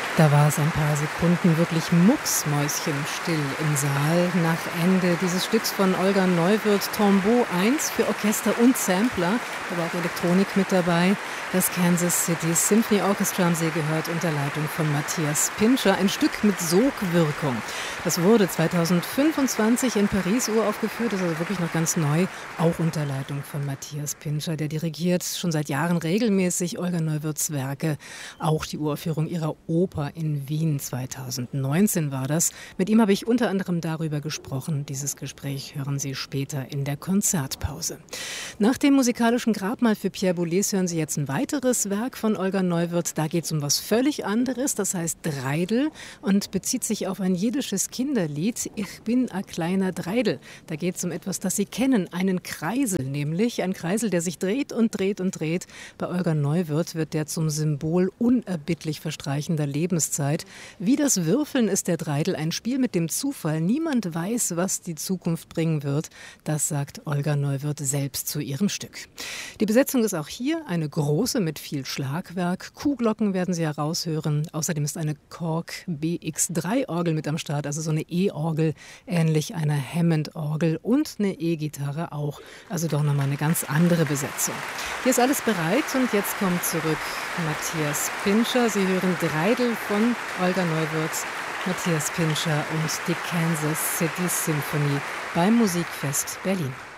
Da war es ein paar Sekunden wirklich mucksmäuschenstill im Saal nach Ende dieses Stücks von Olga Neuwirth, Tombeau 1 für Orchester und Sampler. Da war auch Elektronik mit dabei. Das Kansas City Symphony Orchestra haben Sie gehört unter Leitung von Matthias Pintscher. Ein Stück mit Sogwirkung. Das wurde 2025 in Paris uraufgeführt. Das ist also wirklich noch ganz neu. Auch unter Leitung von Matthias Pintscher. Der dirigiert schon seit Jahren regelmäßig Olga Neuwirths Werke. Auch die Uraufführung ihrer Oper in Wien 2019 war das. Mit ihm habe ich unter anderem darüber gesprochen. Dieses Gespräch hören Sie später in der Konzertpause. Nach dem musikalischen Grabmal für Pierre Boulez hören Sie jetzt ein weiteres Werk von Olga Neuwirth. Da geht es um was völlig anderes, das heißt Dreidel und bezieht sich auf ein jiddisches Kinderlied. Ich bin a kleiner Dreidel. Da geht es um etwas, das Sie kennen, einen Kreisel nämlich. Ein Kreisel, der sich dreht und dreht und dreht. Bei Olga Neuwirth wird der zum Symbol unerbittlich verstreichender Lebenszeit. Wie das Würfeln ist der Dreidel ein Spiel mit dem Zufall. Niemand weiß, was die Zukunft bringen wird. Das sagt Olga Neuwirth selbst zu ihrem Stück. Die Besetzung ist auch hier eine große mit viel Schlagwerk. Kuhglocken werden Sie heraushören. Außerdem ist eine Korg BX3-Orgel mit am Start, also so eine E-Orgel, ähnlich einer Hammond-Orgel und eine E-Gitarre auch. Also doch nochmal eine ganz andere Besetzung. Hier ist alles bereit und jetzt kommt zurück Matthias Pintscher. Sie hören Dreidel von Olga Neuwirth, Matthias Pintscher und die Kansas City Symphony beim Musikfest Berlin.